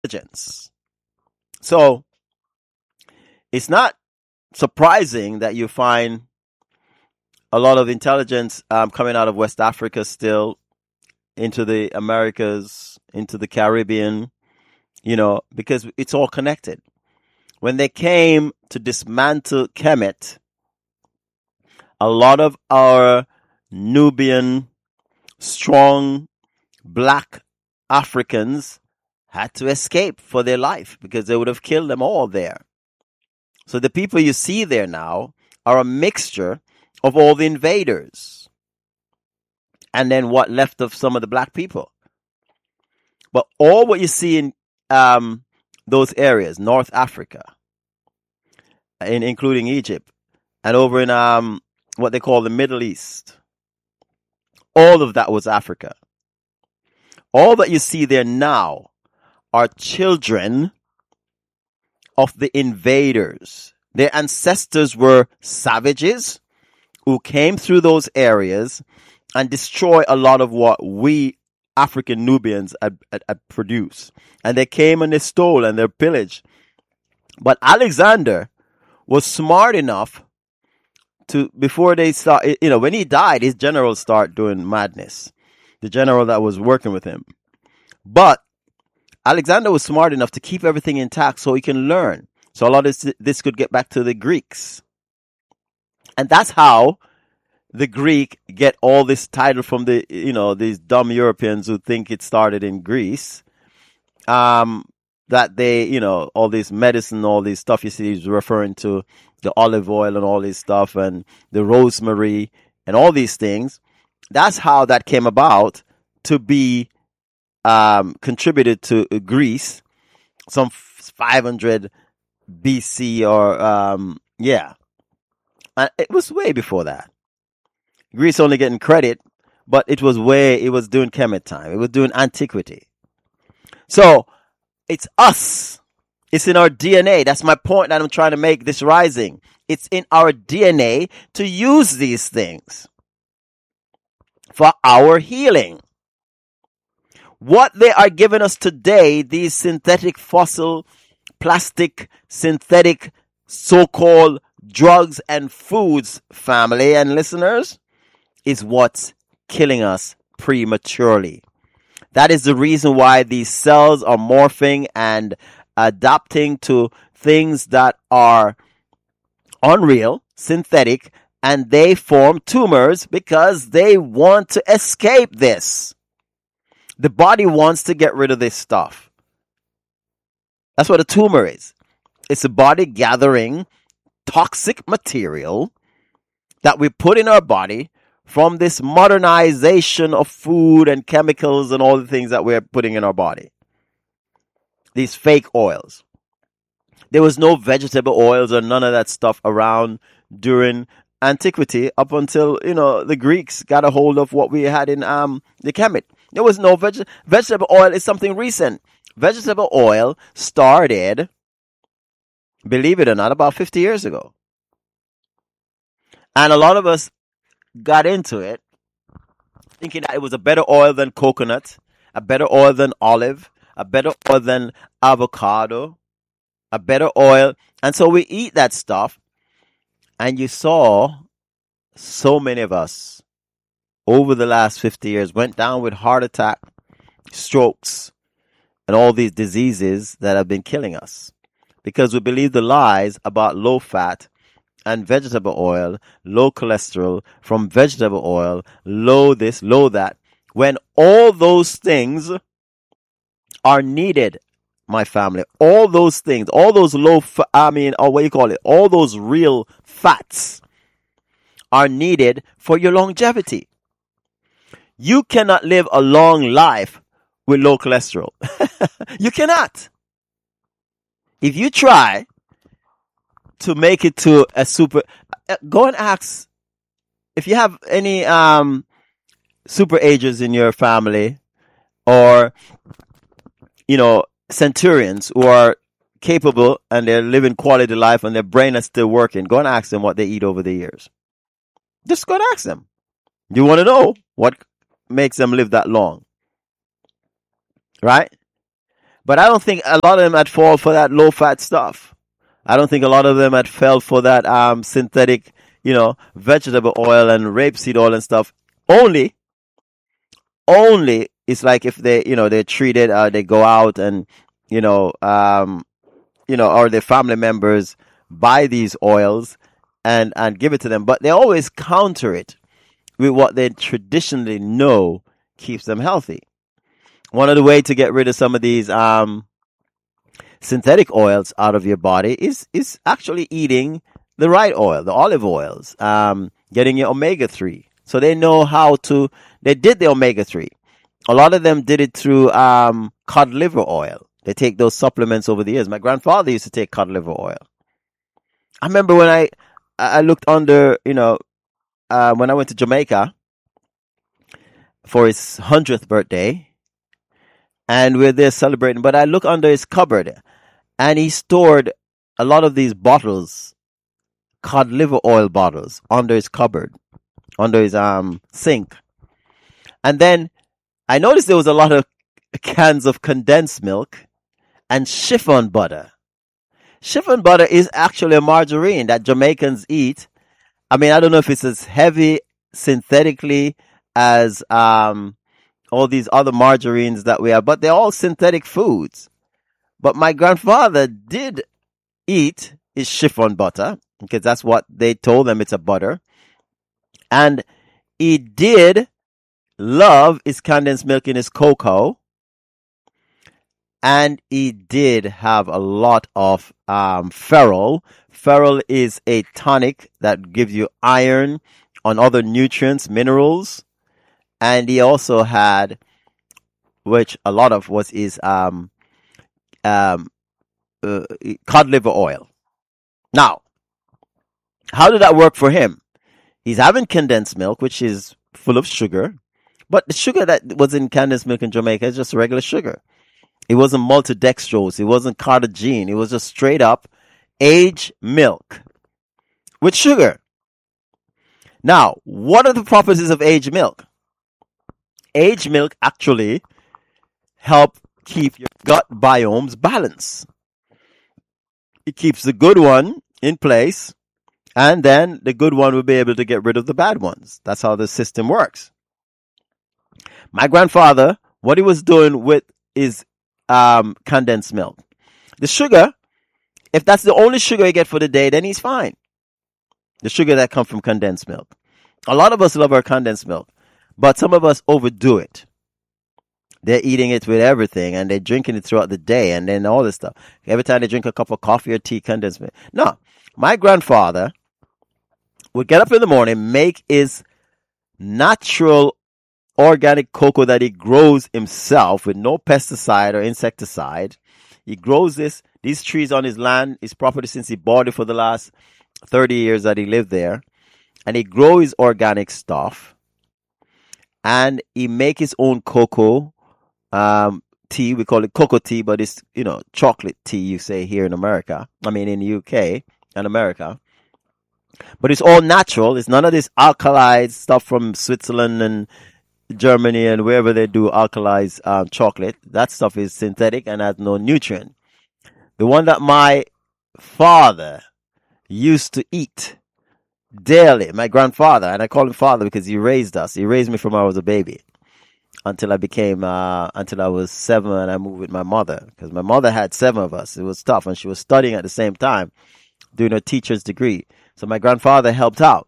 intelligence. So it's not surprising that you find a lot of intelligence coming out of West Africa still into the Americas, into the Caribbean, because it's all connected. When they came to dismantle Kemet, a lot of our Nubian, strong, black Africans had to escape for their life because they would have killed them all there. So the people you see there now are a mixture of all the invaders and then what left of some of the black people. But all what you see in those areas, North Africa, including Egypt, and over in what they call the Middle East, all of that was Africa. All that you see there now are children of the invaders. Their ancestors were savages who came through those areas and destroyed a lot of what we African Nubians had produced. And they came and they stole and they pillaged. But Alexander was smart enough to, before they start, when he died, his generals start doing madness. The general that was working with him. But Alexander was smart enough to keep everything intact so he can learn. So a lot of this could get back to the Greeks. And that's how the Greek get all this title from the, these dumb Europeans who think it started in Greece. That they, all this medicine, all this stuff you see is referring to the olive oil and all this stuff and the rosemary and all these things. That's how that came about to be contributed to Greece, some 500 BC or it was way before that. Greece only getting credit, but it was during Kemet time. It was during antiquity. So it's us. It's in our DNA. That's my point that I'm trying to make this rising. It's in our DNA to use these things for our healing. What they are giving us today, these synthetic fossil, plastic, synthetic, so-called drugs and foods, family and listeners, is what's killing us prematurely. That is the reason why these cells are morphing and adapting to things that are unreal, synthetic, and they form tumors because they want to escape this. The body wants to get rid of this stuff. That's what a tumor is. It's a body gathering toxic material that we put in our body from this modernization of food and chemicals and all the things that we're putting in our body. These fake oils. There was no vegetable oils or none of that stuff around during antiquity up until, the Greeks got a hold of what we had in the Kemet. There was no vegetable oil is something recent. Vegetable oil started, believe it or not, about 50 years ago. And a lot of us got into it thinking that it was a better oil than coconut, a better oil than olive, a better oil than avocado, a better oil. And so we eat that stuff. And you saw so many of us over the last 50 years went down with heart attack, strokes, and all these diseases that have been killing us because we believe the lies about low fat and vegetable oil, low cholesterol from vegetable oil, low this, low that, when all those things are needed, my family. All those things, all those all those real fats are needed for your longevity. You cannot live a long life with low cholesterol. You cannot. If you try to make it to a super, go and ask if you have any super agers in your family or, centurions who are capable and they're living quality life and their brain is still working. Go and ask them what they eat over the years. Just go and ask them. You want to know what makes them live that long. Right? But I don't think a lot of them had fall for that low fat stuff. I don't think a lot of them had fell for that synthetic, vegetable oil and rapeseed oil and stuff. Only it's like if they, they're treated, they go out and, or their family members buy these oils and give it to them. But they always counter it with what they traditionally know keeps them healthy. One of the ways to get rid of some of these synthetic oils out of your body is actually eating the right oil, the olive oils, getting your omega-3. So they know they did the omega-3. A lot of them did it through cod liver oil. They take those supplements over the years. My grandfather used to take cod liver oil. I remember when I looked under, when I went to Jamaica for his 100th birthday, and we're there celebrating, but I look under his cupboard, and he stored a lot of these bottles, cod liver oil bottles, under his cupboard, under his sink. And then I noticed there was a lot of cans of condensed milk and chiffon butter. Chiffon butter is actually a margarine that Jamaicans eat. I mean, I don't know if it's as heavy synthetically as all these other margarines that we have, but they're all synthetic foods. But my grandfather did eat his chiffon butter, because that's what they told him, it's a butter. And he did love his condensed milk in his cocoa. And he did have a lot of ferrol. Ferrol is a tonic that gives you iron and other nutrients, minerals. And he also had, which a lot of was his cod liver oil. Now, how did that work for him? He's having condensed milk, which is full of sugar. But the sugar that was in condensed milk in Jamaica is just regular sugar. It wasn't maltodextrose. It wasn't cartagine. It was just straight up aged milk with sugar. Now, what are the properties of aged milk? Aged milk actually help keep your gut biomes balanced. It keeps the good one in place, and then the good one will be able to get rid of the bad ones. That's how the system works. My grandfather, what he was doing with his condensed milk, the sugar, if that's the only sugar you get for the day, then he's fine. The sugar that comes from condensed milk. A lot of us love our condensed milk, but some of us overdo it. They're eating it with everything, and they're drinking it throughout the day, and then all this stuff. Every time they drink a cup of coffee or tea, condensed milk. No, my grandfather would get up in the morning, make his natural organic cocoa that he grows himself with no pesticide or insecticide. He grows these trees on his land, his property, since he bought it for the last 30 years that he lived there. And he grow his organic stuff. And he make his own cocoa tea. We call it cocoa tea, but it's, chocolate tea, you say here in America. I mean, in the UK and America. But it's all natural. It's none of this alkalized stuff from Switzerland and Germany and wherever they do alkalized chocolate. That stuff is synthetic and has no nutrient. The one that my father used to eat daily, my grandfather, and I call him father because he raised us. He raised me from when I was a baby until I was 7 and I moved with my mother, because my mother had 7 of us. It was tough, and she was studying at the same time, doing her teacher's degree. So my grandfather helped out.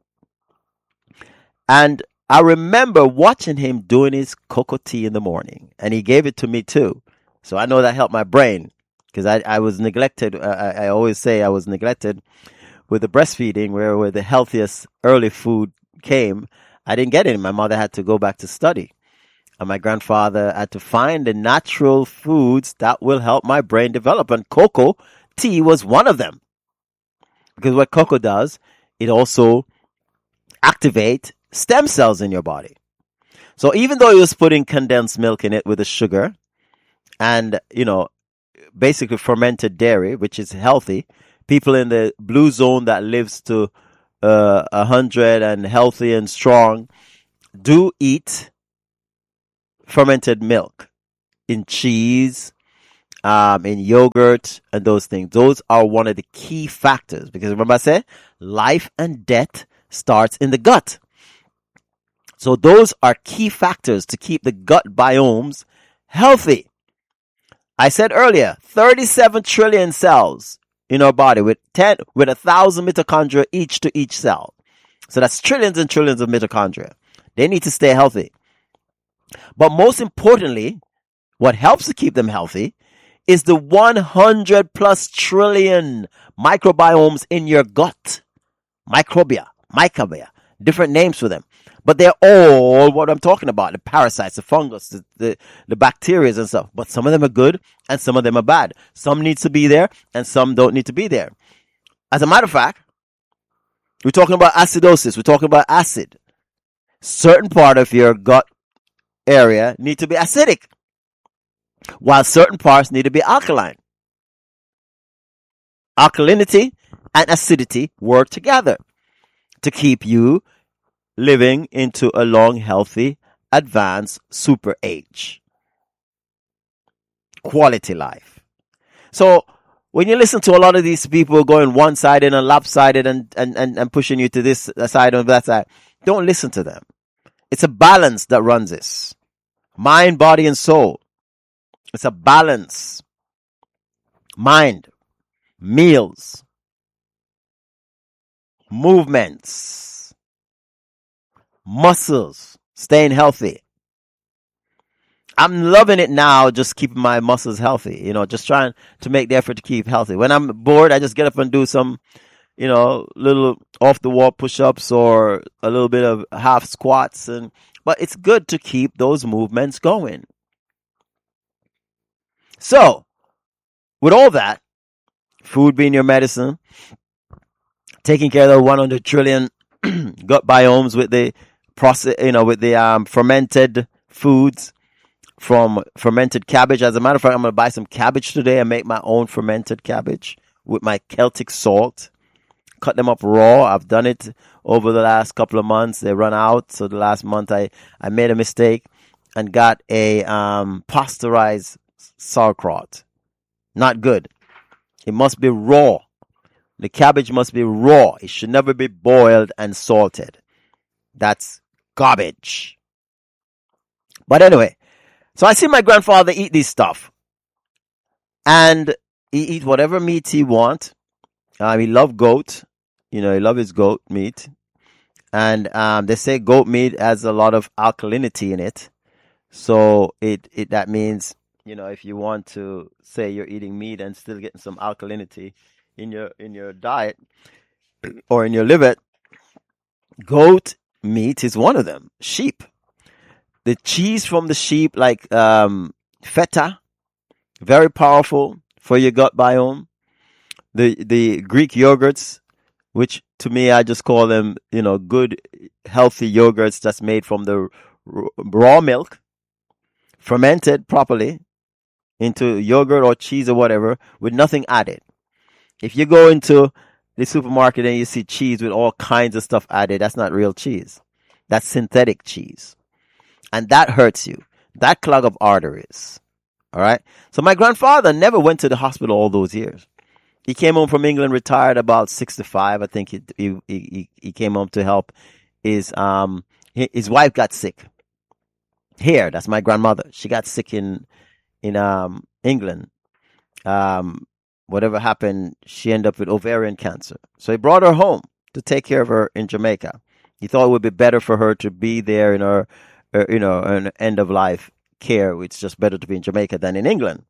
And I remember watching him doing his cocoa tea in the morning, and he gave it to me too. So I know that helped my brain, because I was neglected. I always say I was neglected with the breastfeeding, where the healthiest early food came. I didn't get it. My mother had to go back to study. And my grandfather had to find the natural foods that will help my brain develop. And cocoa tea was one of them. Because what cocoa does, it also activates stem cells in your body. So even though he was putting condensed milk in it with the sugar and, basically fermented dairy, which is healthy, people in the blue zone that lives to 100 and healthy and strong do eat fermented milk in cheese in yogurt and those things. Those are one of the key factors, because remember I said life and death starts in the gut. So those are key factors to keep the gut biomes healthy. I said earlier, 37 trillion cells in our body with 1,000 mitochondria each to each cell. So that's trillions and trillions of mitochondria. They need to stay healthy. But most importantly, what helps to keep them healthy is the 100 plus trillion microbiomes in your gut. Microbia, different names for them. But they're all what I'm talking about. The parasites, the fungus, the bacteria and stuff. But some of them are good and some of them are bad. Some need to be there and some don't need to be there. As a matter of fact, we're talking about acidosis. We're talking about acid. Certain part of your gut area need to be acidic, while certain parts need to be alkaline. Alkalinity and acidity work together to keep you living into a long, healthy, advanced super age. Quality life. So when you listen to a lot of these people going one-sided and lopsided and pushing you to this side or that side, don't listen to them. It's a balance that runs this. Mind, body, and soul. It's a balance. Mind, meals, movements, muscles, staying healthy. I'm loving it now, just keeping my muscles healthy, just trying to make the effort to keep healthy. When I'm bored, I just get up and do some, little off the wall push-ups or a little bit of half squats. But it's good to keep those movements going. So, with all that, food being your medicine, taking care of the 100 trillion gut biomes with the process, with the fermented foods, from fermented cabbage. As a matter of fact, I'm going to buy some cabbage today and make my own fermented cabbage with my Celtic salt. Cut them up raw. I've done it over the last couple of months. They run out. So the last month I made a mistake and got a pasteurized sauerkraut. Not good. It must be raw. The cabbage must be raw. It should never be boiled and salted. That's garbage. But anyway, so I see my grandfather eat this stuff. And he eat whatever meat he want. He loved goat. He loved his goat meat. And they say goat meat has a lot of alkalinity in it. So that means, if you want to say you're eating meat and still getting some alkalinity in your diet or in your liver, goat meat is one of them. Sheep. The cheese from the sheep, like feta, very powerful for your gut biome. The Greek yogurts, which to me I just call them, good, healthy yogurts that's made from the raw milk, fermented properly into yogurt or cheese or whatever, with nothing added. If you go into the supermarket and you see cheese with all kinds of stuff added, that's not real cheese. That's synthetic cheese. And that hurts you. That clog up arteries. All right. So my grandfather never went to the hospital all those years. He came home from England, retired about 65. I think he came home to help his wife got sick. Here, that's my grandmother. She got sick in England. Whatever happened, she ended up with ovarian cancer. So he brought her home to take care of her in Jamaica. He thought it would be better for her to be there in her an end of life care. It's just better to be in Jamaica than in England.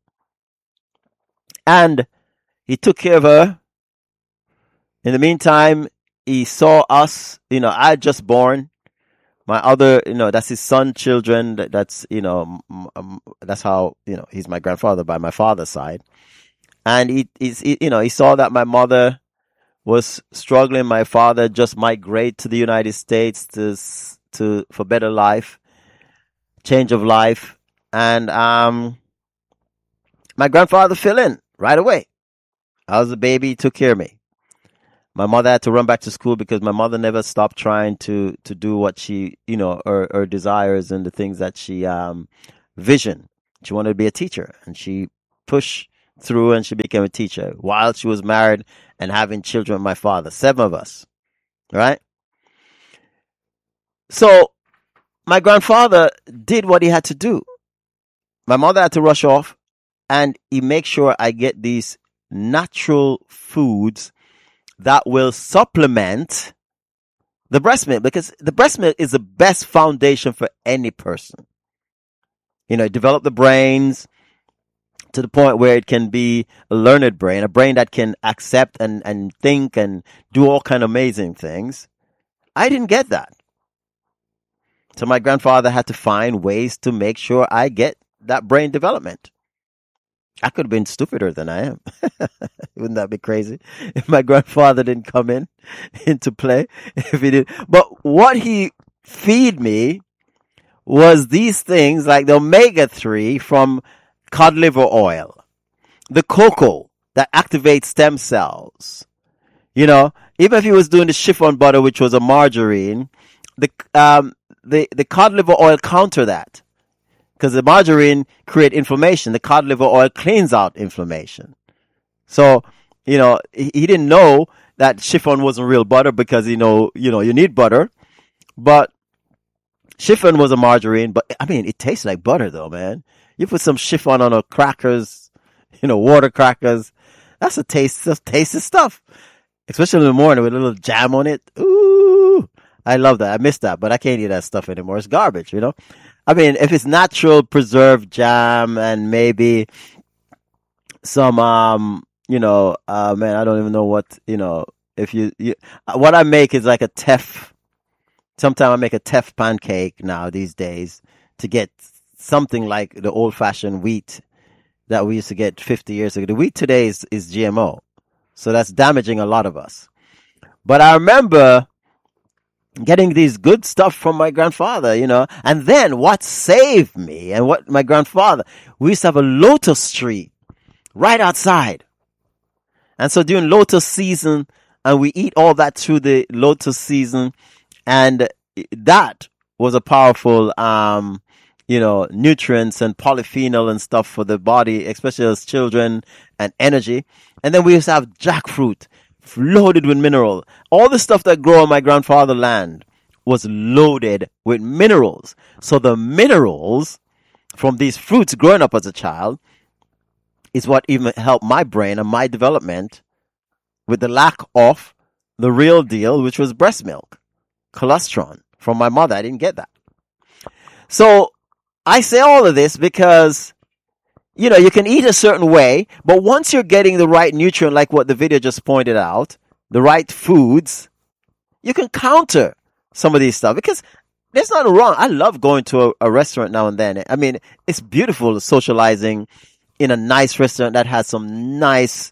And he took care of her. In the meantime, he saw us, I had just born. My other, that's his son, children. That's how, he's my grandfather by my father's side. And he saw that my mother was struggling. My father just migrated to the United States for better life. Change of life. And my grandfather fell in right away. I was a baby, he took care of me. My mother had to run back to school because my mother never stopped trying to do what she, her desires and the things that she visioned. She wanted to be a teacher, and she push through and she became a teacher while she was married and having children with my father. 7 of us, right? So my grandfather did what he had to do. My mother had to rush off, and he makes sure I get these natural foods that will supplement the breast milk, because the breast milk is the best foundation for any person. Develop the brains to the point where it can be a learned brain, a brain that can accept and think and do all kind of amazing things. I didn't get that. So my grandfather had to find ways to make sure I get that brain development. I could have been stupider than I am. Wouldn't that be crazy? If my grandfather didn't come into play, if he did. But what he feed me was these things like the omega-3 from cod liver oil, the cocoa that activates stem cells. Even if he was doing the chiffon butter, which was a margarine, the cod liver oil counter that. Because the margarine create inflammation. The cod liver oil cleans out inflammation. So, he didn't know that chiffon wasn't real butter because, you need butter. But chiffon was a margarine. But, it tastes like butter though, man. You put some chiffon on a crackers, water crackers. That's tasty stuff. Especially in the morning with a little jam on it. Ooh, I love that. I miss that, but I can't eat that stuff anymore. It's garbage, if it's natural preserved jam and maybe some, man, I don't even know what, if you what I make is like a teff. Sometimes I make a teff pancake now these days to get something like the old fashioned wheat that we used to get 50 years ago. The wheat today is GMO. So that's damaging a lot of us. But I remember getting these good stuff from my grandfather, and then what saved me and what my grandfather, we used to have a lotus tree right outside. And so during lotus season, and we eat all that through the lotus season, and that was a powerful, nutrients and polyphenol and stuff for the body, especially as children, and energy. And then we used to have jackfruit loaded with mineral. All the stuff that grew on my grandfather's land was loaded with minerals. So the minerals from these fruits growing up as a child is what even helped my brain and my development with the lack of the real deal, which was breast milk, colostrum from my mother. I didn't get that. So I say all of this because you can eat a certain way, but once you're getting the right nutrient, like what the video just pointed out, the right foods, you can counter some of these stuff, because there's nothing wrong. I love going to a restaurant now and then. It's beautiful socializing in a nice restaurant that has some nice,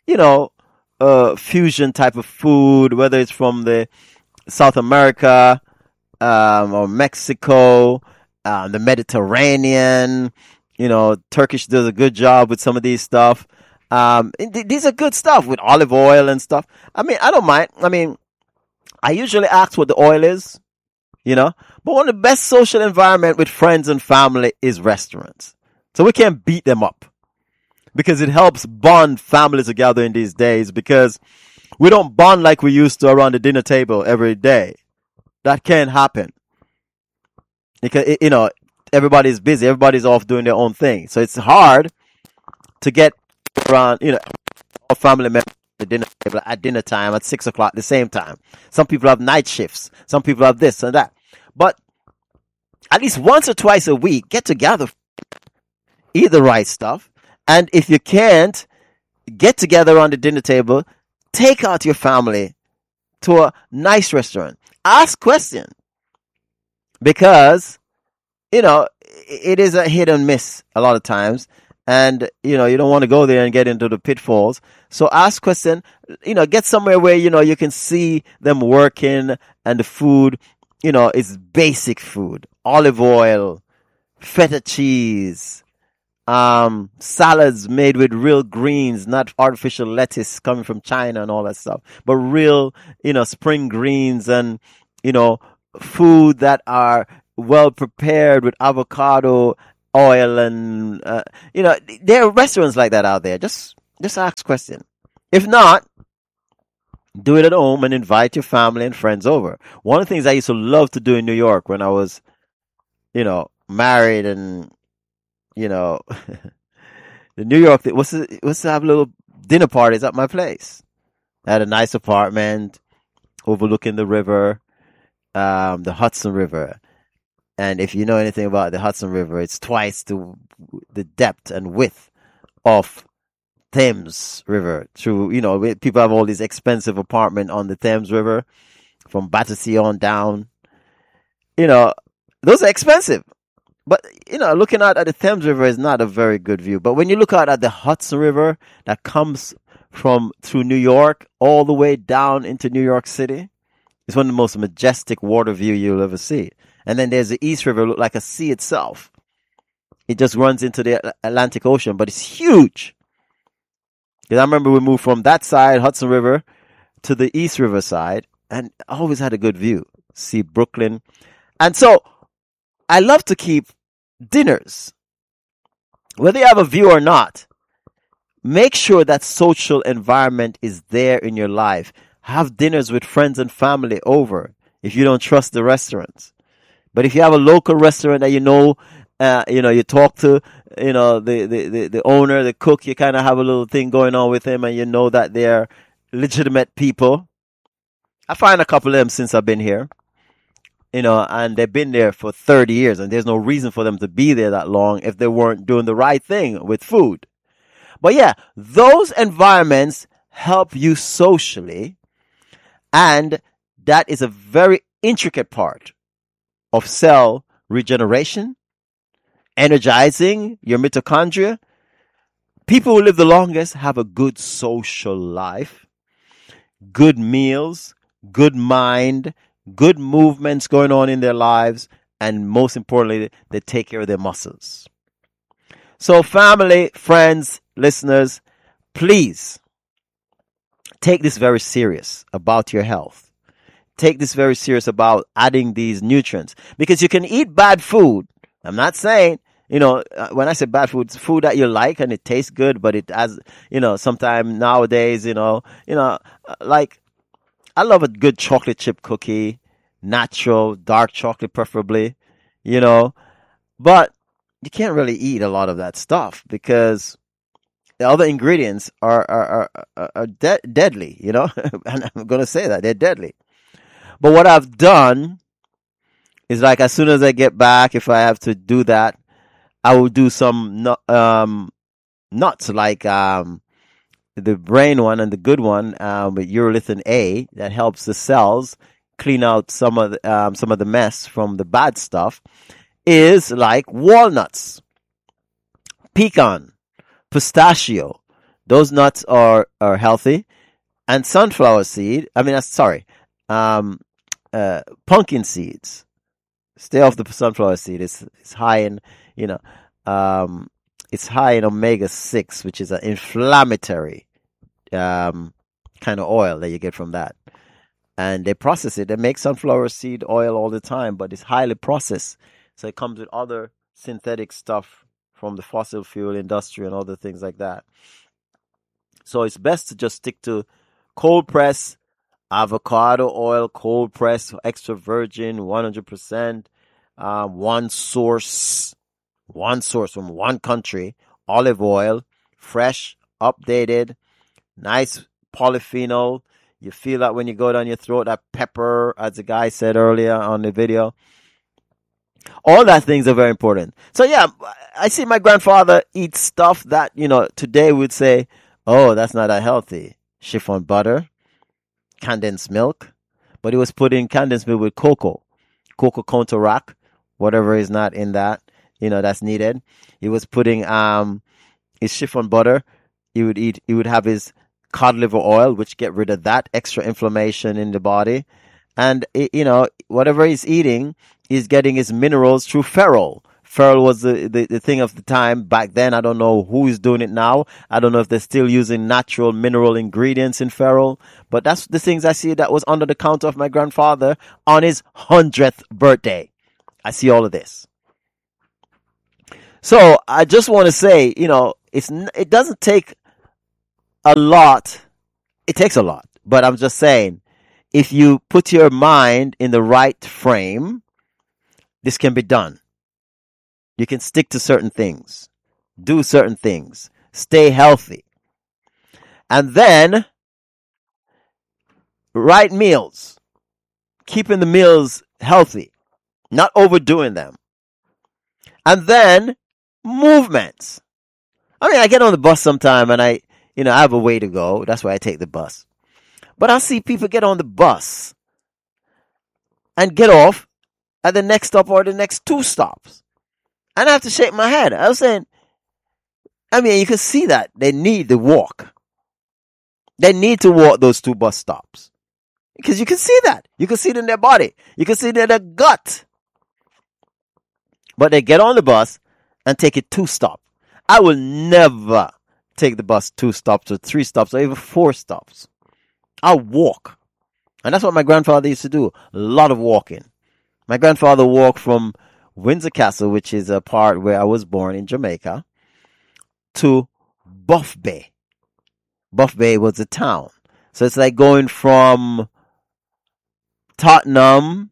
fusion type of food, whether it's from the South America, or Mexico, the Mediterranean. Turkish does a good job with some of these stuff. These are good stuff with olive oil and stuff. I don't mind. I usually ask what the oil is, but one of the best social environment with friends and family is restaurants. So we can't beat them up, because it helps bond families together in these days, because we don't bond like we used to around the dinner table every day. That can't happen. Because, everybody's busy. Everybody's off doing their own thing. So it's hard to get around, a family members at the dinner table at dinner time at 6 o'clock at the same time. Some people have night shifts. Some people have this and that. But at least once or twice a week, get together, eat the right stuff. And if you can't get together around the dinner table, take out your family to a nice restaurant. Ask questions. Because it is a hit and miss a lot of times. And, you don't want to go there and get into the pitfalls. So ask question, get somewhere where, you can see them working, and the food, is basic food. Olive oil, feta cheese, salads made with real greens, not artificial lettuce coming from China and all that stuff, but real, spring greens and, food that are well prepared with avocado, oil and, there are restaurants like that out there. Just ask question. If not, do it at home and invite your family and friends over. One of the things I used to love to do in New York when I was, married and, the New York, was to have little dinner parties at my place. I had a nice apartment overlooking the river, the Hudson River. And if you know anything about the Hudson River, it's twice the depth and width of Thames River. Through, people have all these expensive apartments on the Thames River from Battersea on down. Those are expensive. But, looking out at the Thames River is not a very good view. But when you look out at the Hudson River that comes through New York all the way down into New York City, it's one of the most majestic water view you'll ever see. And then there's the East River, look like a sea itself. It just runs into the Atlantic Ocean, but it's huge. Because I remember we moved from that side, Hudson River, to the East River side, and I always had a good view. See Brooklyn. And so I love to keep dinners. Whether you have a view or not, make sure that social environment is there in your life. Have dinners with friends and family over if you don't trust the restaurants. But if you have a local restaurant that you talk to, the owner, the cook, you kind of have a little thing going on with him and you know that they're legitimate people. I find a couple of them since I've been here, and they've been there for 30 years and there's no reason for them to be there that long if they weren't doing the right thing with food. But yeah, those environments help you socially, and that is a very intricate part of cell regeneration, energizing your mitochondria. People who live the longest have a good social life, good meals, good mind, good movements going on in their lives, and most importantly, they take care of their muscles. So family, friends, listeners, please take this very serious about your health. Take this very serious about adding these nutrients, because you can eat bad food. I'm not saying, when I say bad food, it's food that you like and it tastes good, but it has, sometimes nowadays, like I love a good chocolate chip cookie, natural, dark chocolate preferably, but you can't really eat a lot of that stuff because the other ingredients are deadly, and I'm going to say that they're deadly. But what I've done is, like, as soon as I get back, if I have to do that, I will do some nuts, like the brain one and the good one with urolithin A that helps the cells clean out some of the mess from the bad stuff, is like walnuts, pecan, pistachio. Those nuts are healthy, and sunflower seed. Pumpkin seeds. Stay off the sunflower seed. It's high in, it's high in omega-6, which is an inflammatory kind of oil that you get from that. And they process it. They make sunflower seed oil all the time, but it's highly processed. So it comes with other synthetic stuff from the fossil fuel industry and other things like that. So it's best to just stick to cold press avocado oil, cold press, extra virgin, 100%, one source from one country, olive oil, fresh, updated, nice polyphenol. You feel that when you go down your throat, that pepper, as the guy said earlier on the video. All that things are very important. So yeah, I see my grandfather eat stuff that, today we'd say, oh, that's not that healthy. Chiffon butter, condensed milk, but he was putting condensed milk with cocoa counteract whatever is not in that, that's needed. He was putting his chiffon butter. He would have his cod liver oil, which get rid of that extra inflammation in the body. And whatever he's eating, he's getting his minerals through ferrule. Ferrule was the thing of the time back then. I don't know who is doing it now. I don't know if they're still using natural mineral ingredients in ferrule, but that's the things I see that was under the counter of my grandfather on his 100th birthday. I see all of this. So I just want to say, it doesn't take a lot. It takes a lot, but I'm just saying, if you put your mind in the right frame, this can be done. You can stick to certain things, do certain things, stay healthy. And then, right meals, keeping the meals healthy, not overdoing them. And then, movements. I mean, I get on the bus sometime and I have a way to go. That's why I take the bus. But I see people get on the bus and get off at the next stop or the next 2 stops. And I have to shake my head. I was saying, you can see that they need the walk. They need to walk those 2 bus stops. Because you can see that. You can see it in their body. You can see it in their gut. But they get on the bus and take it 2 stops. I will never take the bus 2 stops or 3 stops or even 4 stops. I'll walk. And that's what my grandfather used to do. A lot of walking. My grandfather walked from Windsor Castle, which is a part where I was born in Jamaica, to Buff Bay. Buff Bay was a town. So it's like going from Tottenham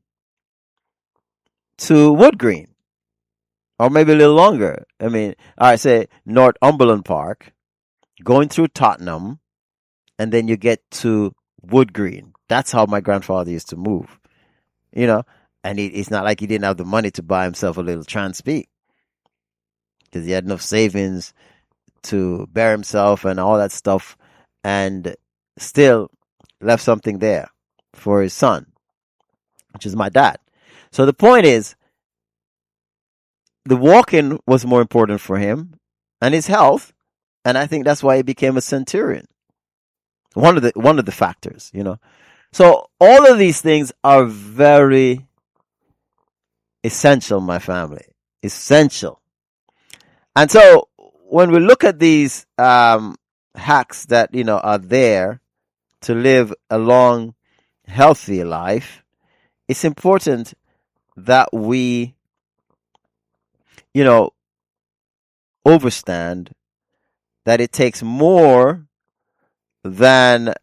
to Wood Green. Or maybe a little longer. Say Northumberland Park, going through Tottenham, and then you get to Wood Green. That's how my grandfather used to move. And it's not like he didn't have the money to buy himself a little Transpeak, because he had enough savings to bear himself and all that stuff, and still left something there for his son, which is my dad. So the point is, the walking was more important for him and his health, and I think that's why he became a centurion. One of the factors, So all of these things are very essential, my family. Essential. And so when we look at these hacks that are there to live a long, healthy life, it's important that we understand that it takes more than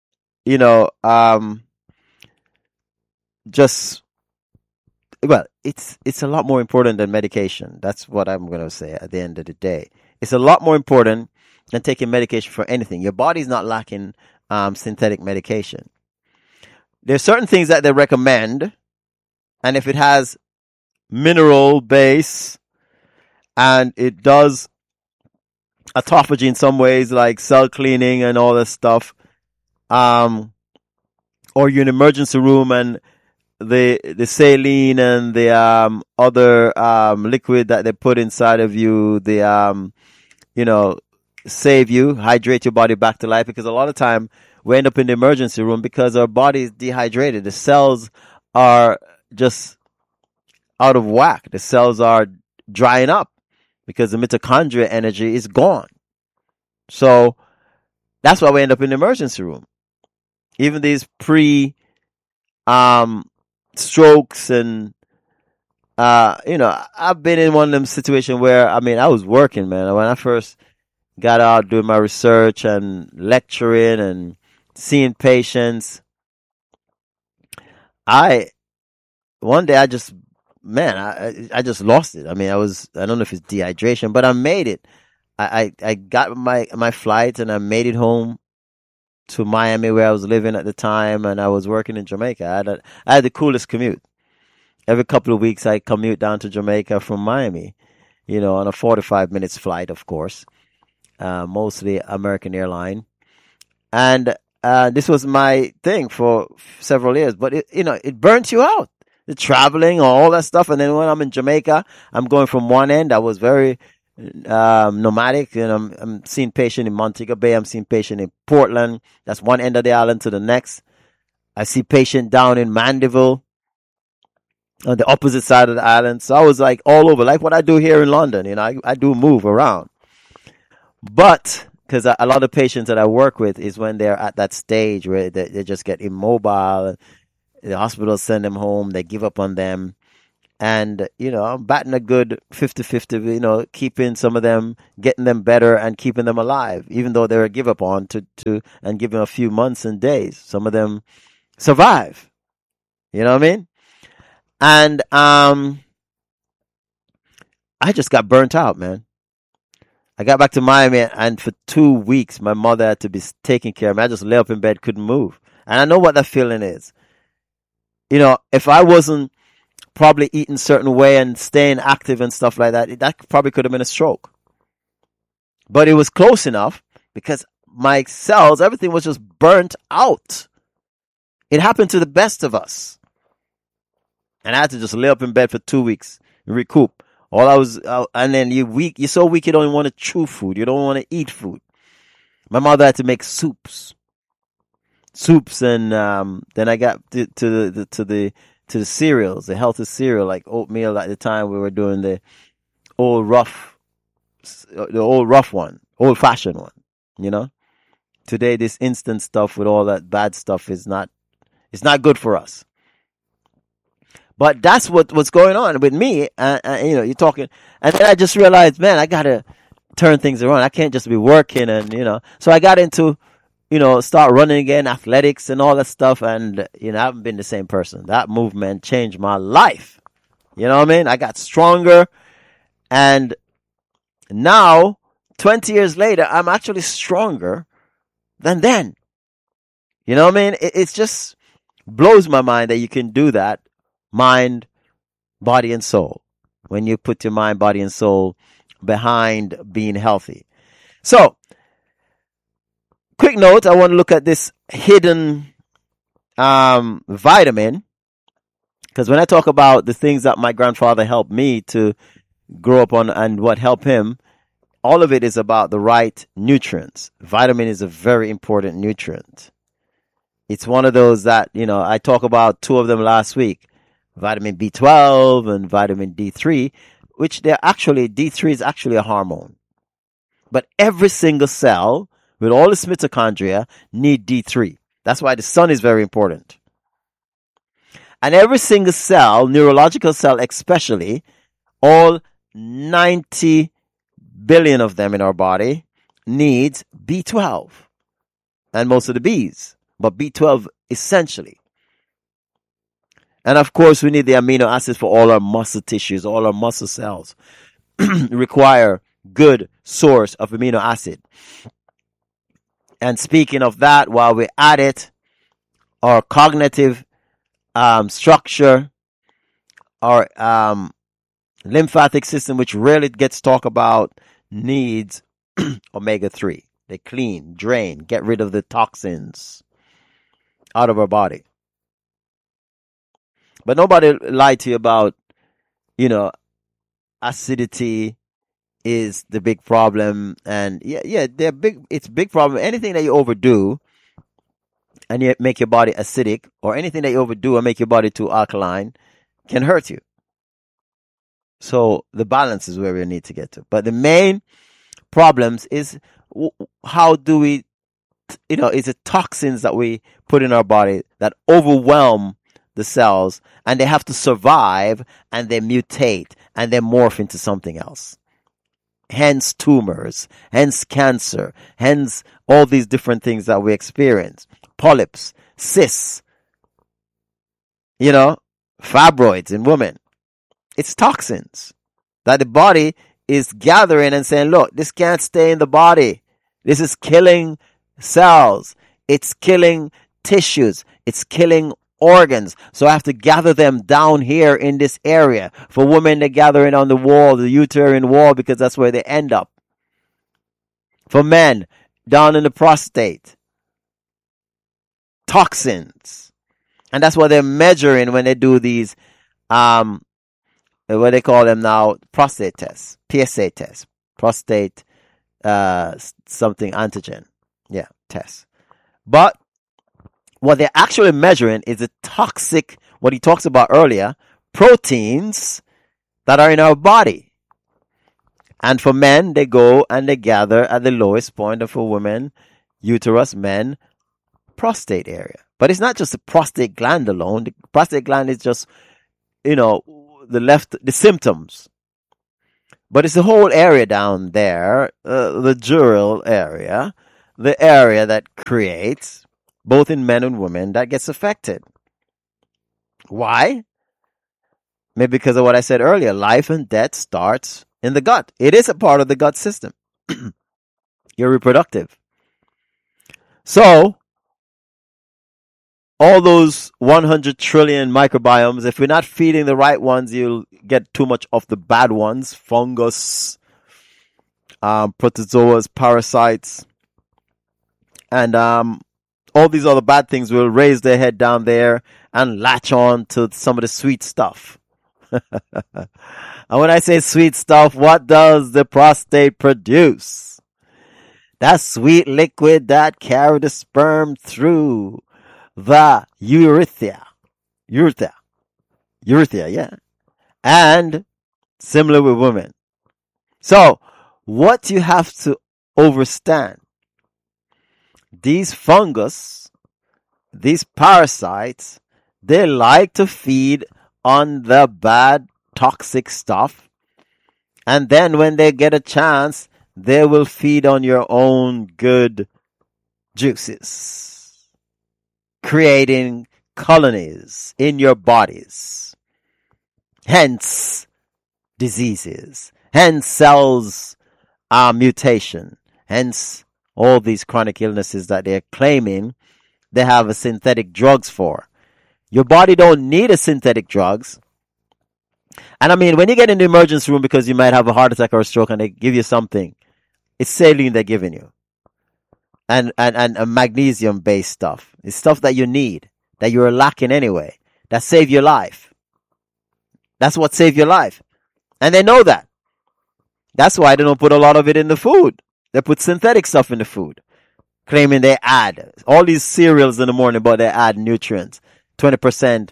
it's a lot more important than medication. That's what I'm going to say at the end of the day. It's a lot more important than taking medication for anything. Your body's not lacking synthetic medication. There's certain things that they recommend, and if it has mineral base and it does autophagy in some ways, like cell cleaning and all this stuff, or you're in an emergency room and the saline and the other liquid that they put inside of you, save you, hydrate your body back to life, because a lot of time we end up in the emergency room because our body is dehydrated. The cells are just out of whack. The cells are drying up because the mitochondria energy is gone. So that's why we end up in the emergency room. Even these strokes and I've been in one of them situations where I was working, man. When I first got out doing my research and lecturing and seeing patients, one day I just lost it. I don't know if it's dehydration, but I made it. I got my flight and I made it home to Miami, where I was living at the time, and I was working in Jamaica. I had the coolest commute. Every couple of weeks I commute down to Jamaica from Miami, on a 45 minutes flight, of course, mostly American Airline. And this was my thing for several years, but it burnt you out. The traveling, all that stuff. And then when I'm in Jamaica, I'm going from one end. I was very nomadic, and I'm seeing patient in Montego Bay. I'm seeing patient in Portland. That's one end of the island to the next. I see patient down in Mandeville on the opposite side of the island. So I was like all over, like what I do here in London. I do move around. But because a lot of patients that I work with is when they're at that stage where they just get immobile. The hospitals send them home. They give up on them. And, I'm batting a good 50-50, keeping some of them, getting them better and keeping them alive, even though they're a give up on and give them a few months and days. Some of them survive. You know what I mean? And, I just got burnt out, man. I got back to Miami, and for 2 weeks, my mother had to be taking care of me. I just lay up in bed, couldn't move. And I know what that feeling is. If I wasn't probably eating certain way and staying active and stuff like that, that probably could have been a stroke. But it was close enough because my cells, everything was just burnt out. It happened to the best of us. And I had to just lay up in bed for 2 weeks and recoup. And then you're so weak you don't even want to chew food. You don't want to eat food. My mother had to make soups, and then I got to the cereals, the healthy cereal like oatmeal. At the time, we were doing the old rough one, old fashioned one. Today, this instant stuff with all that bad stuff it's not good for us. But that's what's going on with me. You're talking, and then I just realized, man, I gotta turn things around. I can't just be working, and so I got into, start running again, athletics and all that stuff, and I haven't been the same person. That movement changed my life. You know what I mean? I got stronger, and now 20 years later, I'm actually stronger than then. You know what I mean? It's just blows my mind that you can do that. Mind, body, and soul. When you put your mind, body, and soul behind being healthy. So, quick note, I want to look at this hidden vitamin. Because when I talk about the things that my grandfather helped me to grow up on and what helped him, all of it is about the right nutrients. Vitamin is a very important nutrient. It's one of those that, I talked about 2 of them last week. Vitamin B12 and vitamin D3, which D3 is actually a hormone. But every single cell with all its mitochondria need D3. That's why the sun is very important. And every single cell, neurological cell especially, all 90 billion of them in our body needs B12. And most of the Bs, but B12 essentially. And of course, we need the amino acids for all our muscle tissues, all our muscle cells require good source of amino acid. And speaking of that, while we're at it, our cognitive structure, our lymphatic system, which rarely gets talked about, needs omega-3. They clean, drain, get rid of the toxins out of our body. But nobody lied to you about, acidity is the big problem. And it's a big problem. Anything that you overdo and you make your body acidic, or anything that you overdo and make your body too alkaline, can hurt you. So the balance is where we need to get to. But the main problems is how do we, is it toxins that we put in our body that overwhelm the cells, and they have to survive, and they mutate, and they morph into something else. Hence tumors, hence cancer, hence all these different things that we experience. Polyps, cysts, fibroids in women. It's toxins that the body is gathering and saying, look, this can't stay in the body. This is killing cells. It's killing tissues. It's killing organs. So I have to gather them down here in this area. For women, they gather it on the wall, the uterine wall, because that's where they end up. For men, down in the prostate. Toxins. And that's what they're measuring when they do these, what they call them now, prostate tests, PSA tests, prostate, something antigen. Yeah, tests. But what they're actually measuring is the toxic, what he talks about earlier, proteins that are in our body. And for men, they go and they gather at the lowest point, and for women, uterus, men, prostate area. But it's not just the prostate gland alone. The prostate gland is just, the symptoms. But it's the whole area down there, the dural area, the area that creates, both in men and women, that gets affected. Why? Maybe because of what I said earlier. Life and death starts in the gut. It is a part of the gut system. You're reproductive. So, all those 100 trillion microbiomes, if we're not feeding the right ones, you'll get too much of the bad ones. Fungus, protozoas, parasites, and all these other bad things will raise their head down there and latch on to some of the sweet stuff. And when I say sweet stuff, what does the prostate produce? That sweet liquid that carries the sperm through the urethra, yeah. And similar with women. So, what you have to understand, these fungus, these parasites, they like to feed on the bad, toxic stuff. And then when they get a chance, they will feed on your own good juices, creating colonies in your bodies. Hence, diseases. Hence, cells mutation. Hence, all these chronic illnesses that they're claiming they have a synthetic drugs for. Your body don't need a synthetic drugs. And I mean, when you get in the emergency room because you might have a heart attack or a stroke and they give you something, it's saline they're giving you. And magnesium based stuff. It's stuff that you need, that you're lacking anyway, that save your life. That's what saved your life. And they know that. That's why they don't put a lot of it in the food. They put synthetic stuff in the food, claiming they add all these cereals in the morning, but they add nutrients. 20%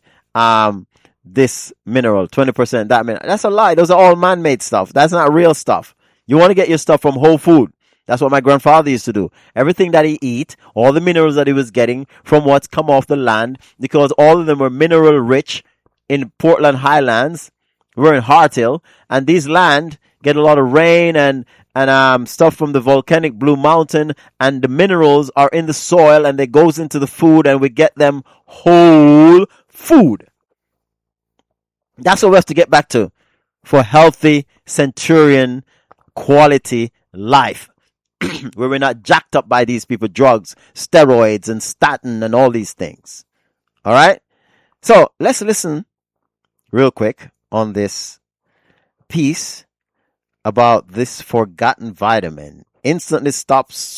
this mineral, 20% that mineral. That's a lie. Those are all man-made stuff. That's not real stuff. You want to get your stuff from whole food. That's what my grandfather used to do. Everything that he eat, all the minerals that he was getting from what's come off the land, because all of them were mineral rich in Portland Highlands. We're in Harthill, and these land get a lot of rain and stuff from the volcanic Blue Mountain, and the minerals are in the soil and they goes into the food, and we get them whole food. That's what we have to get back to for healthy centurion quality life. Where we're not jacked up by these people, drugs, steroids, and statin, and all these things. All right? So, let's listen real quick on this piece about this forgotten vitamin. Instantly stops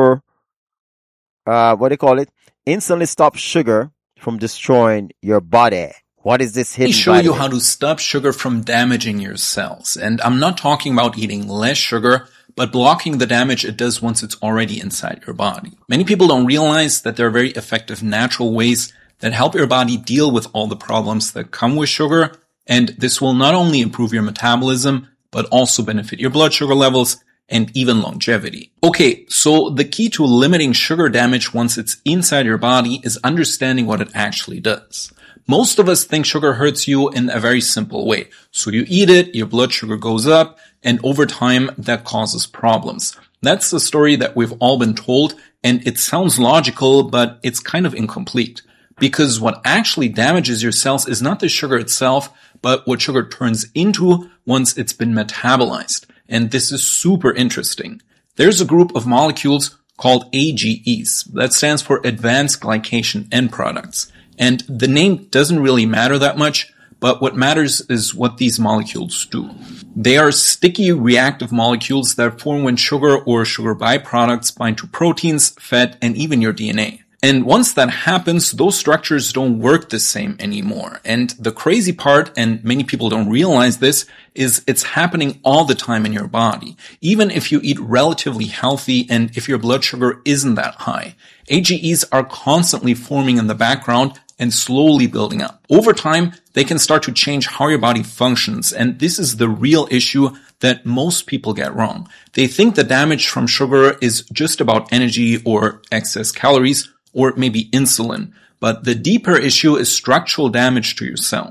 Instantly stops sugar from destroying your body. What is this hidden vitamin? Let me show you how to stop sugar from damaging your cells. And I'm not talking about eating less sugar, but blocking the damage it does once it's already inside your body. Many people don't realize that there are very effective natural ways that help your body deal with all the problems that come with sugar, and this will not only improve your metabolism, but also benefit your blood sugar levels and even longevity. Okay, so the key to limiting sugar damage once it's inside your body is understanding what it actually does. Most of us think sugar hurts you in a very simple way. So you eat it, your blood sugar goes up, and over time that causes problems. That's the story that we've all been told, and it sounds logical, but it's kind of incomplete. Because what actually damages your cells is not the sugar itself, but what sugar turns into once it's been metabolized. And this is super interesting. There's a group of molecules called AGEs. That stands for Advanced Glycation End Products. And the name doesn't really matter that much, but what matters is what these molecules do. They are sticky reactive molecules that form when sugar or sugar byproducts bind to proteins, fat, and even your DNA. And once that happens, those structures don't work the same anymore. And the crazy part, and many people don't realize this, is it's happening all the time in your body. Even if you eat relatively healthy and if your blood sugar isn't that high. AGEs are constantly forming in the background and slowly building up. Over time, they can start to change how your body functions, and this is the real issue that most people get wrong. They think the damage from sugar is just about energy or excess calories, or maybe insulin. But the deeper issue is structural damage to your cells.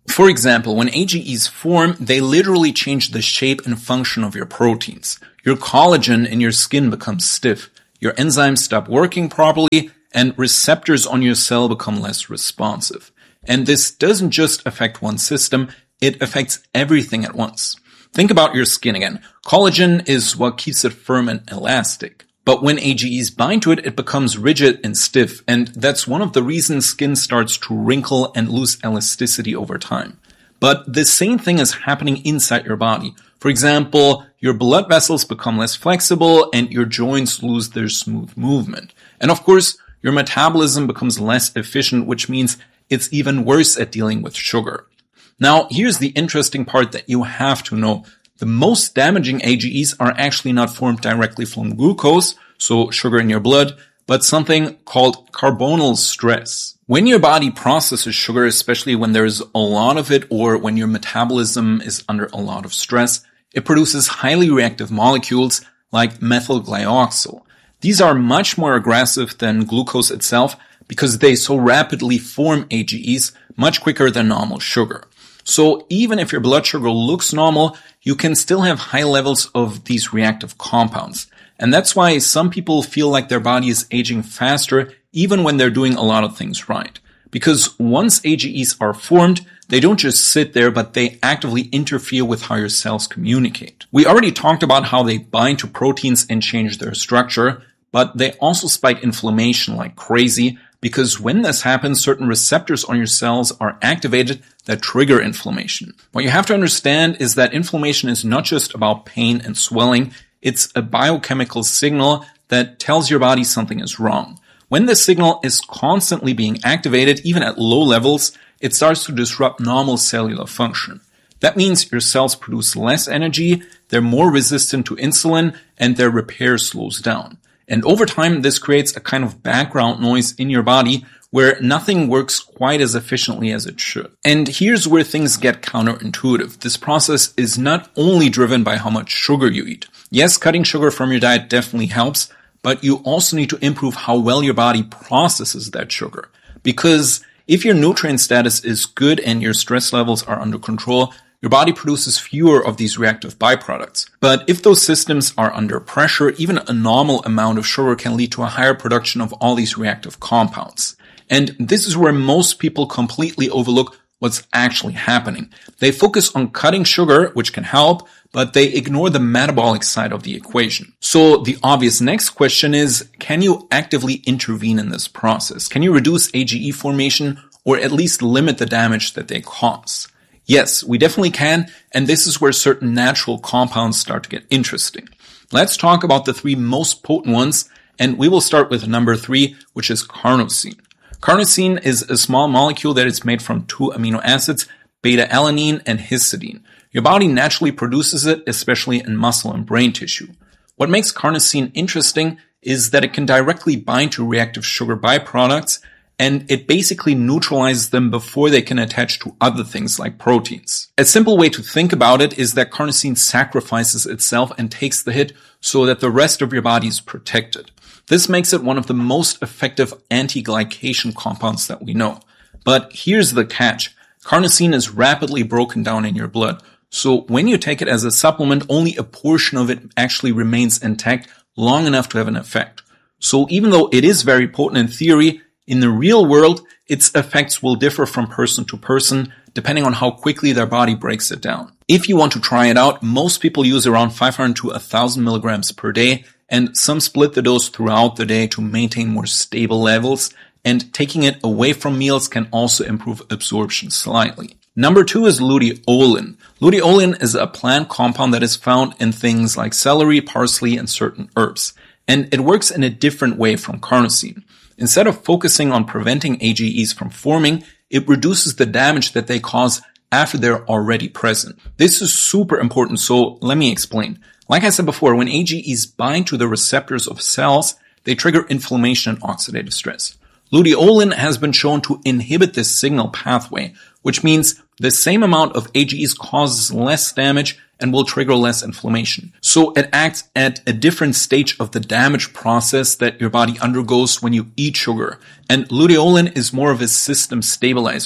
For example, when AGEs form, they literally change the shape and function of your proteins. Your collagen in your skin becomes stiff, your enzymes stop working properly, and receptors on your cell become less responsive. And this doesn't just affect one system, it affects everything at once. Think about your skin again. Collagen is what keeps it firm and elastic. But when AGEs bind to it, it becomes rigid and stiff, and that's one of the reasons skin starts to wrinkle and lose elasticity over time. But the same thing is happening inside your body. For example, your blood vessels become less flexible and your joints lose their smooth movement. And of course, your metabolism becomes less efficient, which means it's even worse at dealing with sugar. Now, here's the interesting part that you have to know. The most damaging AGEs are actually not formed directly from glucose, so sugar in your blood, but something called carbonyl stress. When your body processes sugar, especially when there's a lot of it or when your metabolism is under a lot of stress, it produces highly reactive molecules like methylglyoxal. These are much more aggressive than glucose itself because they so rapidly form AGEs much quicker than normal sugar. So even if your blood sugar looks normal, you can still have high levels of these reactive compounds. And that's why some people feel like their body is aging faster even when they're doing a lot of things right. Because once AGEs are formed, they don't just sit there, but they actively interfere with how your cells communicate. We already talked about how they bind to proteins and change their structure, but they also spike inflammation like crazy, because when this happens, certain receptors on your cells are activated that trigger inflammation. What you have to understand is that inflammation is not just about pain and swelling, it's a biochemical signal that tells your body something is wrong. When this signal is constantly being activated, even at low levels, it starts to disrupt normal cellular function. That means your cells produce less energy, they're more resistant to insulin, and their repair slows down. And over time, this creates a kind of background noise in your body where nothing works quite as efficiently as it should. And here's where things get counterintuitive. This process is not only driven by how much sugar you eat. Yes, cutting sugar from your diet definitely helps, but you also need to improve how well your body processes that sugar. Because if your nutrient status is good and your stress levels are under control, your body produces fewer of these reactive byproducts. But if those systems are under pressure, even a normal amount of sugar can lead to a higher production of all these reactive compounds. And this is where most people completely overlook what's actually happening. They focus on cutting sugar, which can help, but they ignore the metabolic side of the equation. So the obvious next question is, can you actively intervene in this process? Can you reduce AGE formation or at least limit the damage that they cause? Yes, we definitely can, and this is where certain natural compounds start to get interesting. Let's talk about the three most potent ones, and we will start with number 3, which is carnosine. Carnosine is a small molecule that is made from 2 amino acids, beta-alanine and histidine. Your body naturally produces it, especially in muscle and brain tissue. What makes carnosine interesting is that it can directly bind to reactive sugar byproducts, and it basically neutralizes them before they can attach to other things like proteins. A simple way to think about it is that carnosine sacrifices itself and takes the hit so that the rest of your body is protected. This makes it one of the most effective anti-glycation compounds that we know. But here's the catch. Carnosine is rapidly broken down in your blood. So when you take it as a supplement, only a portion of it actually remains intact long enough to have an effect. So even though it is very potent in theory, in the real world, its effects will differ from person to person, depending on how quickly their body breaks it down. If you want to try it out, most people use around 500 to 1,000 milligrams per day, and some split the dose throughout the day to maintain more stable levels, and taking it away from meals can also improve absorption slightly. Number 2 is luteolin. Luteolin is a plant compound that is found in things like celery, parsley, and certain herbs, and it works in a different way from carnosine. Instead of focusing on preventing AGEs from forming, it reduces the damage that they cause after they're already present. This is super important, so let me explain. Like I said before, when AGEs bind to the receptors of cells, they trigger inflammation and oxidative stress. Luteolin has been shown to inhibit this signal pathway, which means the same amount of AGEs causes less damage and will trigger less inflammation. So it acts at a different stage of the damage process that your body undergoes when you eat sugar. And luteolin is more of a system stabilizer.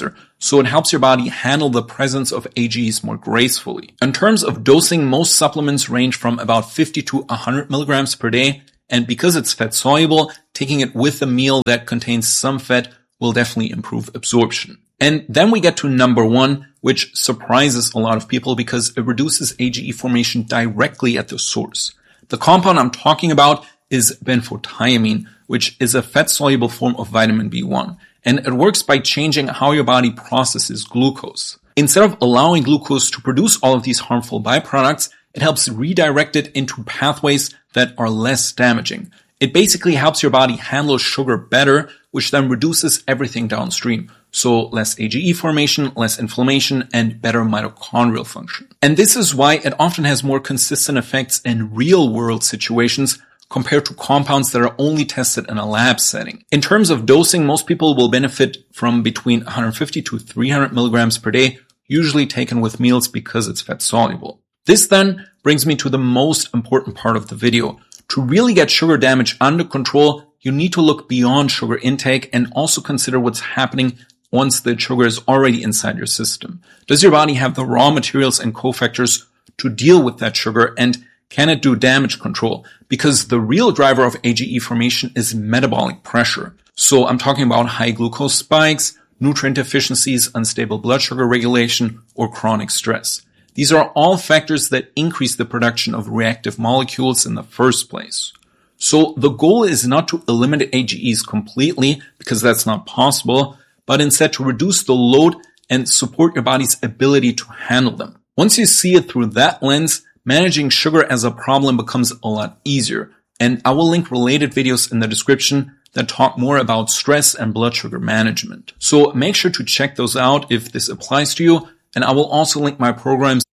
so it helps your body handle the presence of AGEs more gracefully. In terms of dosing, most supplements range from about 50 to 100 milligrams per day, and because it's fat soluble, taking it with a meal that contains some fat will definitely improve absorption. And then we get to number 1, which surprises a lot of people because it reduces AGE formation directly at the source. The compound I'm talking about is benfotiamine, which is a fat-soluble form of vitamin B1, and it works by changing how your body processes glucose. Instead of allowing glucose to produce all of these harmful byproducts, it helps redirect it into pathways that are less damaging. It basically helps your body handle sugar better, which then reduces everything downstream. So less AGE formation, less inflammation, and better mitochondrial function. And this is why it often has more consistent effects in real-world situations compared to compounds that are only tested in a lab setting. In terms of dosing, most people will benefit from between 150 to 300 milligrams per day, usually taken with meals because it's fat soluble. This then brings me to the most important part of the video. To really get sugar damage under control, you need to look beyond sugar intake and also consider what's happening once the sugar is already inside your system. Does your body have the raw materials and cofactors to deal with that sugar, and can it do damage control? Because the real driver of AGE formation is metabolic pressure. So I'm talking about high glucose spikes, nutrient deficiencies, unstable blood sugar regulation, or chronic stress. These are all factors that increase the production of reactive molecules in the first place. So the goal is not to eliminate AGEs completely, because that's not possible, but instead to reduce the load and support your body's ability to handle them. Once you see it through that lens, managing sugar as a problem becomes a lot easier. And I will link related videos in the description that talk more about stress and blood sugar management. So make sure to check those out if this applies to you. And I will also link my programs.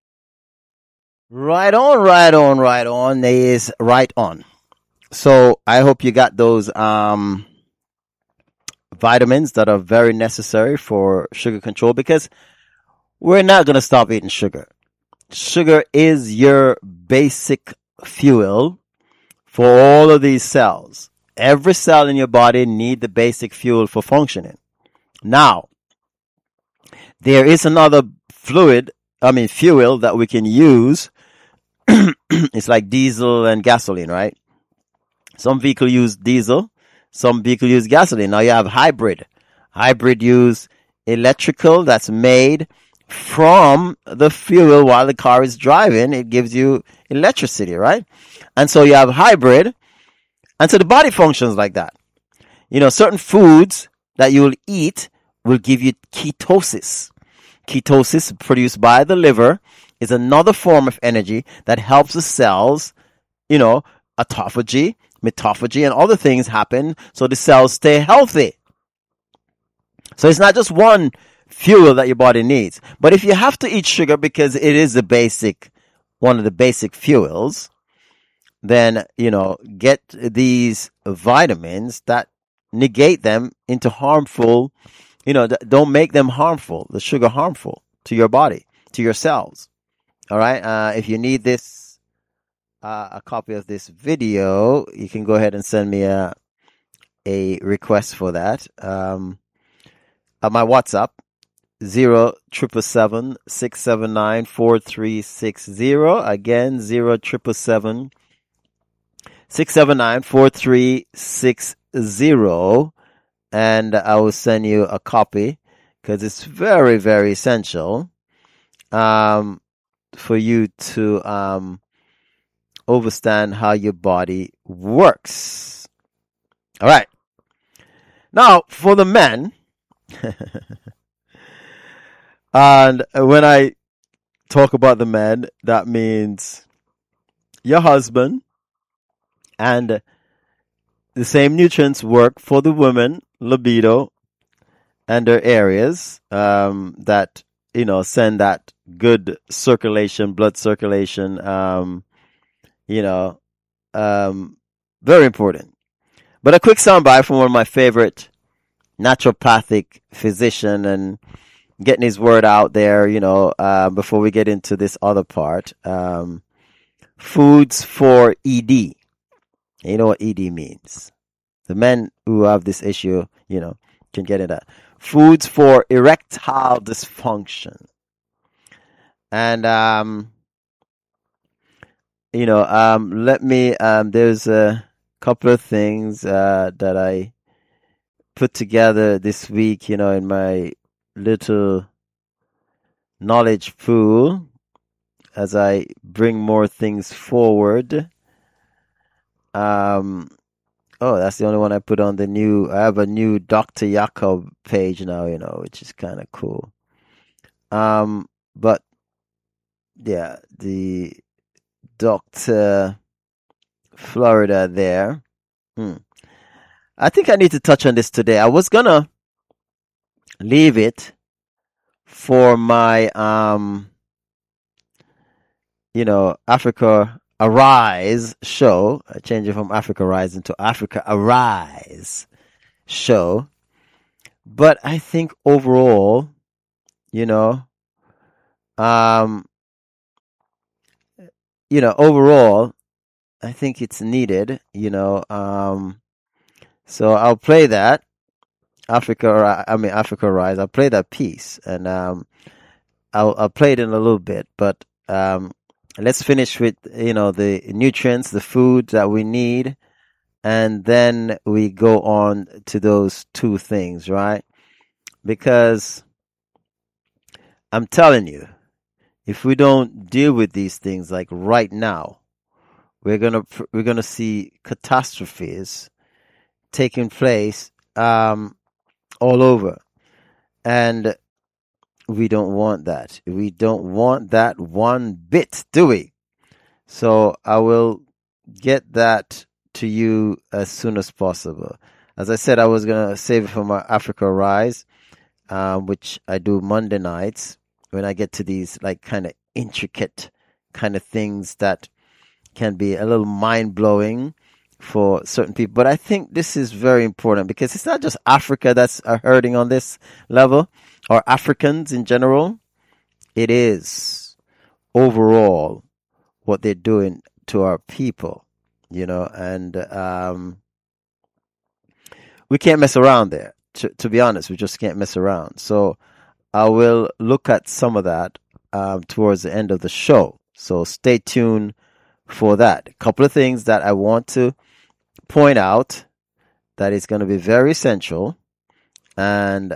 Right on. Is right on. So I hope you got those vitamins that are very necessary for sugar control, because we're not going to stop eating sugar. Sugar is your basic fuel for all of these cells. Every cell in your body needs the basic fuel for functioning. Now, there is another fuel that we can use. It's like diesel and gasoline, right? Some vehicles use diesel, some vehicles use gasoline. Now you have hybrid. Hybrid use electrical that's made from the fuel while the car is driving. It gives you electricity, right? And so you have hybrid. And so the body functions like that. Certain foods that you will eat will give you ketosis. Ketosis produced by the liver is another form of energy that helps the cells, autophagy, mitophagy, and other things happen so the cells stay healthy. So it's not just one fuel that your body needs. But if you have to eat sugar because it is one of the basic fuels, then, get these vitamins that negate them into harmful, don't make them harmful, the sugar harmful to your body, to your cells. All right. If you need this, a copy of this video, you can go ahead and send me a request for that. My WhatsApp, 07776794360. Again, 07776794360. And I will send you a copy because it's very, very essential for you to understand how your body works. All right. Now, for the men, and when I talk about the men, that means your husband, and the same nutrients work for the women, libido, and their areas that, send that good circulation, blood circulation, very important. But a quick soundbite from one of my favorite naturopathic physician and getting his word out there, before we get into this other part. Foods for ED. You know what ED means. The men who have this issue, can get it. foods for erectile dysfunction. And, let me, there's a couple of things, that I put together this week, in my little knowledge pool as I bring more things forward. That's the only one I put on I have a new Dr. Jakob page now, which is kind of cool. But yeah, the Dr. Florida there. I think I need to touch on this today. I was gonna leave it for my, Africa Arise show. I changed it from Africa Rise into Africa Arise show. But I think overall, overall, I think it's needed, so I'll play that Africa Rise. I'll play that piece, and I'll play it in a little bit. But let's finish with the nutrients, the food that we need, and then we go on to those two things, right? Because I'm telling you, if we don't deal with these things like right now, we're gonna see catastrophes taking place all over, and we don't want that. We don't want that one bit, do we? So I will get that to you as soon as possible. As I said, I was gonna save it for my Africa Rise, which I do Monday nights when I get to these like kind of intricate kind of things that can be a little mind blowing for certain people. But I think this is very important because it's not just Africa that's hurting on this level, or Africans in general. It is overall what they're doing to our people, and we can't mess around there. To be honest, we just can't mess around. So I will look at some of that towards the end of the show. So stay tuned for that. A couple of things that I want to point out that is going to be very essential, and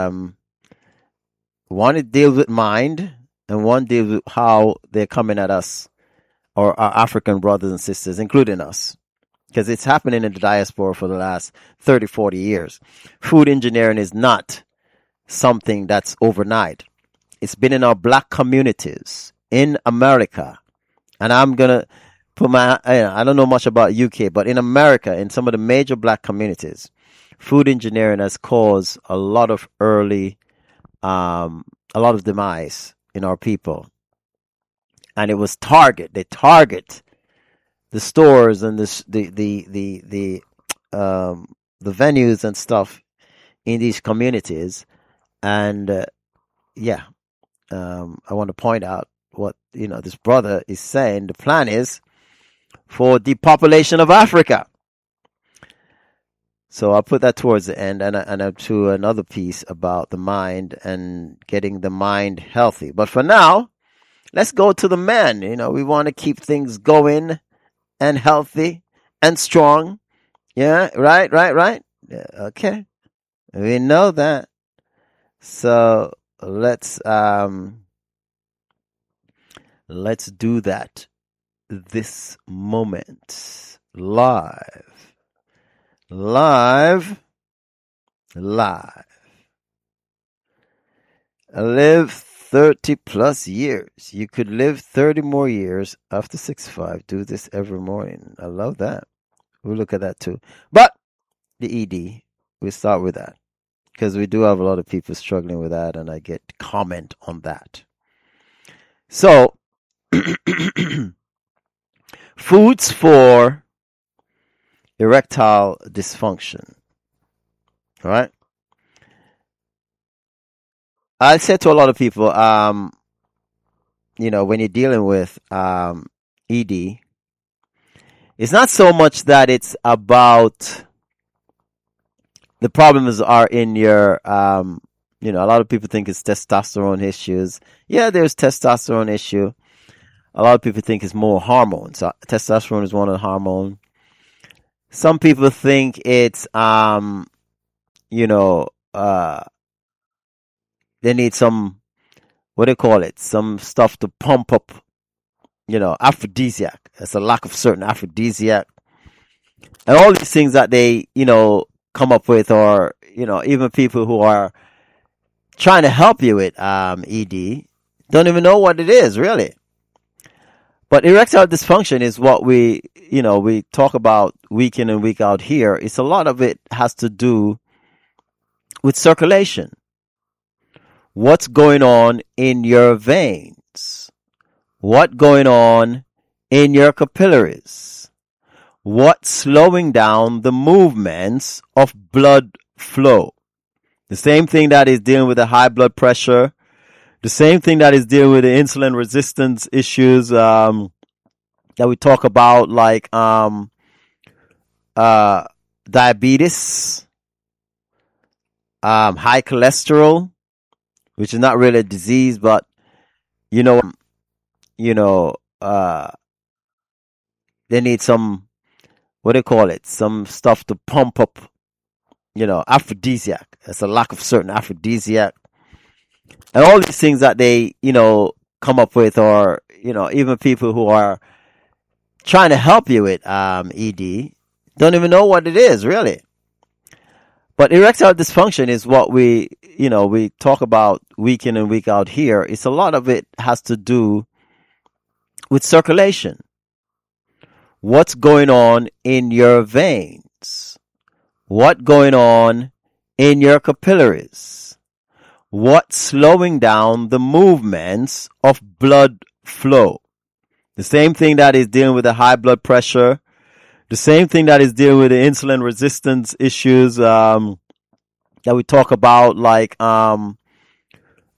one, it deals with mind, and one deals with how they're coming at us, or our African brothers and sisters, including us, because it's happening in the diaspora for the last 30, 40 years. Food engineering is not something that's overnight. It's been in our black communities in America. And I'm going to put I don't know much about UK, but in America, in some of the major black communities, food engineering has caused a lot of demise in our people. And it was they target the stores and the venues and stuff in these communities. And, I want to point out what, this brother is saying. The plan is for depopulation of Africa. So I'll put that towards the end, and to another piece about the mind and getting the mind healthy. But for now, let's go to the men. We want to keep things going and healthy and strong. Yeah, right. Yeah, okay. We know that. So let's do that this moment. Live. Live 30 plus years. You could live 30 more years after 65. Do this every morning. I love that. We'll look at that too. But the ED, we'll start with that, because we do have a lot of people struggling with that, and I get comment on that. So, foods for erectile dysfunction. All right. I said to a lot of people, when you're dealing with ED, it's not so much that it's about the problems are in your, a lot of people think it's testosterone issues. Yeah, there's testosterone issue. A lot of people think it's more hormones. Testosterone is one of the hormones. Some people think it's, they need some, what do you call it? Some stuff to pump up, aphrodisiac. It's a lack of certain aphrodisiac. And all these things that they, come up with, or, even people who are trying to help you with, ED, don't even know what it is, really. But erectile dysfunction is what we talk about week in and week out here. It's a lot of it has to do with circulation. What's going on in your veins? What's going on in your capillaries? What's slowing down the movements of blood flow? The same thing that is dealing with the high blood pressure, the same thing that is dealing with the insulin resistance issues that we talk about, like diabetes, high cholesterol, which is not really a disease, but they need some, what do you call it? Some stuff to pump up, aphrodisiac. It's a lack of certain aphrodisiac. And all these things that they, come up with, or, even people who are trying to help you with, ED, don't even know what it is, really. But erectile dysfunction is what we talk about week in and week out here. It's a lot of it has to do with circulation. What's going on in your veins? What's going on in your capillaries? What's slowing down the movements of blood flow? The same thing that is dealing with the high blood pressure, the same thing that is dealing with the insulin resistance issues that we talk about, like diabetes,